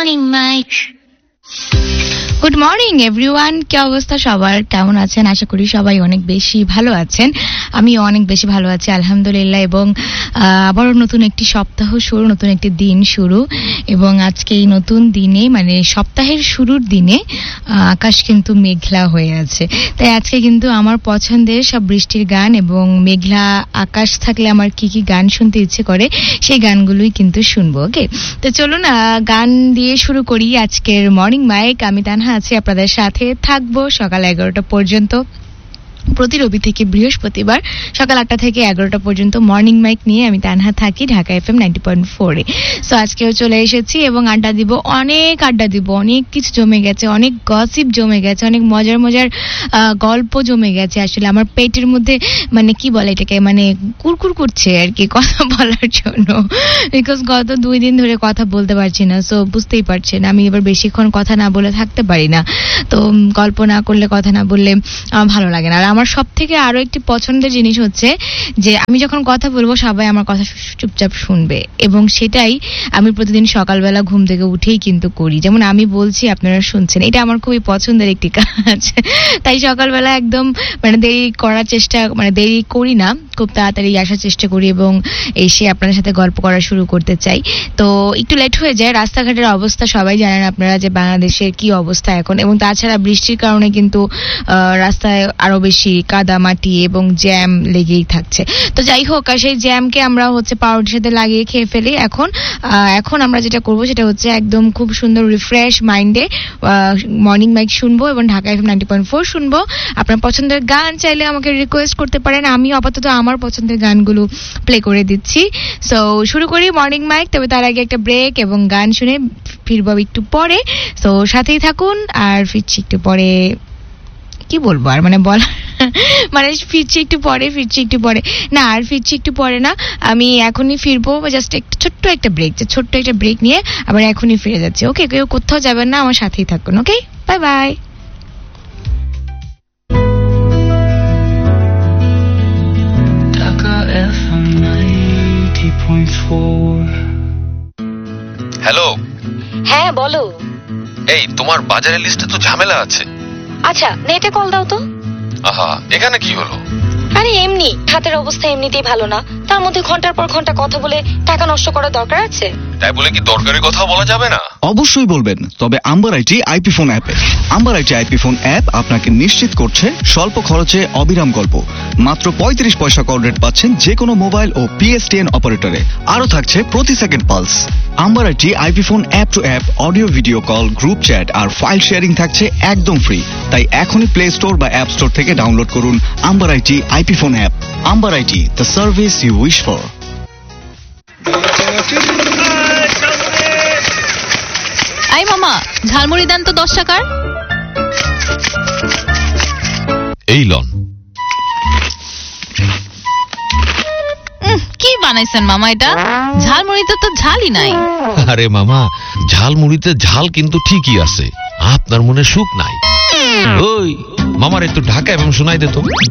Morning Mike. Good morning everyone, কি অবস্থা সবার? কেমন আছেন? আশা করি সবাই অনেক বেশি ভালো আছেন। আমি অনেক বেশি ভালো আছি আলহামদুলিল্লাহ। এবং আবারও নতুন একটি সপ্তাহ শুরু, নতুন একটি দিন শুরু। এবং আজকে এই নতুন দিনে, মানে সপ্তাহের শুরুর দিনে আকাশ কিন্তু মেঘলা হয়ে আছে। তাই আজকে কিন্তু আমার পছন্দের সব বৃষ্টির গান এবং মেঘলা আকাশ থাকলে আমার কি কি গান শুনতে ইচ্ছে করে সেই গানগুলোই কিন্তু শুনবো। ওকে, তো চলুন গান দিয়ে শুরু করি আজকের মর্নিং মাইক। আমি তানহা আছি, আপনাদের সাথে থাকবো সকাল 11টা পর্যন্ত। প্রতি রবি থেকে বৃহস্পতিবার সকাল 8টা থেকে 11টা পর্যন্ত মর্নিং মাইক নিয়ে আমি তানহা থাকি ঢাকা FM 90.4-এ। সো আজকেও চলে এসেছি এবং আড্ডা দিব, অনেক আড্ডা দিব। অনেক কিছু জমে গেছে, অনেক গসিপ জমে গেছে, অনেক মজার মজার গল্প জমে গেছে। আসলে আমার পেটের মধ্যে মানে কি বলে এটাকে, মানে কুরকুর করছে আর কি কথা বলার জন্য, বিকজ গত 2 দিন ধরে কথা বলতে পারছি না। সো বুঝতেই পারছেন আমি এবার বেশিক্ষণ কথা না বলে থাকতে পারি না। তো গল্প না করলে, কথা না বললে আমার ভালো লাগে না। আর আমার সব থেকে আরো একটি পছন্দের জিনিস হচ্ছে যে আমি যখন কথা বলবো সবাই আমার কথা চুপচাপ শুনবে, এবং সেটাই আমি প্রতিদিন সকালবেলা ঘুম থেকে উঠেই কিন্তু করি। যেমন আমি বলছি, আপনারা শুনছেন, এটা আমার খুবই পছন্দের একটি কাজ। তাই সকালবেলা একদম মানে দেরি করার চেষ্টা, মানে দেরি করি না, খুব তাড়াতাড়ি আসার চেষ্টা করি এবং এসে আপনাদের সাথে গল্প করা শুরু করতে চাই। তো একটু লেট হয়ে যায়। রাস্তাঘাটের অবস্থা সবাই জানেন আপনারা যে বাংলাদেশের কি অবস্থা এখন, এবং তাছাড়া বৃষ্টির কারণে কিন্তু রাস্তায় আরো বেশি কাদা মাটি এবং জ্যাম লেগেই থাকছে। তো যাই হোক, সেই জ্যামকে আমরা হচ্ছে পাউরুটির সাথে লাগিয়ে খেয়ে ফেলি। এখন আমরা যেটা করবো সেটা হচ্ছে একদম খুব সুন্দর রিফ্রেশ মাইন্ডে মর্নিং মাইক শুনবো এবং ঢাকা FM 90.4 শুনবো। আপনার পছন্দের গান চাইলে আমাকে রিকোয়েস্ট করতে পারেন, আমি আপাতত আমার পছন্দের গানগুলো প্লে করে দিচ্ছি। সো শুরু করি মর্নিং মাইক। তবে তার আগে একটা ব্রেক এবং গান শুনে ফিরবো একটু পরে। সো সাথেই থাকুন। আর ফিরছি একটু পরে, কি বলবো আর, মানে ফিরছি একটু পরে না, আর ফিরছি একটু পরে না, আমি এখনই ফিরবো। জাস্ট একটা ছোট্ট একটা ব্রেক নিয়ে আবার এখনই ফিরে যাচ্ছি। ওকে, কেউ কোথাও যাবেন না, আমার সাথেই থাকুন। ওকে, বাই বাই। হ্যালো। হ্যাঁ বলো। এই তোমার বাজারের লিস্টে তো ঝামেলা আছে। আচ্ছা, নেটে কল দাও তো। আহা, এখানে কি হলো? আরে এমনি, হাতের অবস্থা এমনিতেই ভালো না, তার মধ্যে ঘন্টার পর ঘন্টা কথা বলে টাকা নষ্ট করার দরকার আছে? তাই বলে কি দরকারি কথা বলা যাবে না? অবশ্যই বলবেন, তবে আম্বার আইটি আইপি ফোন অ্যাপে। Amber IT IP phone app আপনাকে নিশ্চিত করছে স্বল্প খরচে অবিরাম গল্প। মাত্র 35 পয়সা কল রেট পাচ্ছেন যে কোনো মোবাইল ও PSTN অপারেটরে। আরো থাকছে প্রতি second pulse. Amber IT IP phone app two app audio video call, group chat R file sharing থাকছে একদম ফ্রি। তাই এখনই প্লে স্টোর বা অ্যাপ স্টোর থেকে ডাউনলোড করুন amber IT IP phone app. Amber IT, the service you wish for. I মামা, ঝালমুড়ি দেন তো 10 টাকার। এই লন। কি বানাইছেন মামা এটা? ঝালমুড়িতে তো ঝালই নাই। আরে মামা, ঝালমুড়িতে ঝাল কিন্তু ঠিকই আছে, আপনার মনে সুখ নাই। ওই মামার একটু ঢাকা এবং শোনাই দে তো।